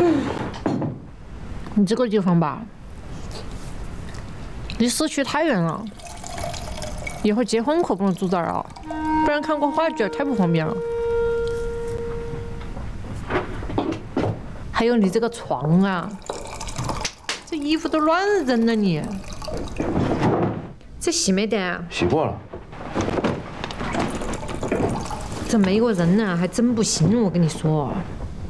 你这个地方吧，离市区太远了，以后结婚可不能住这儿啊，不然看个话剧太不方便了。还有你这个床啊，这衣服都乱扔了你，这洗没得？ 洗过了。 这没个人呢，还真不行，我跟你说。